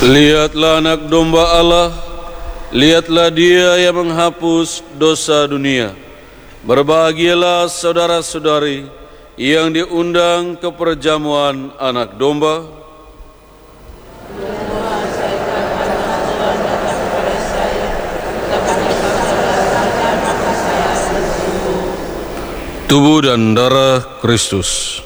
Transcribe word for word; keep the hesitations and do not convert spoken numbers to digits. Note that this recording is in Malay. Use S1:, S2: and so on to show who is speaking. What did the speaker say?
S1: Lihatlah anak domba Allah, lihatlah dia yang menghapus dosa dunia. Berbahagialah saudara-saudari yang diundang ke perjamuan anak domba. Tubuh dan darah Kristus.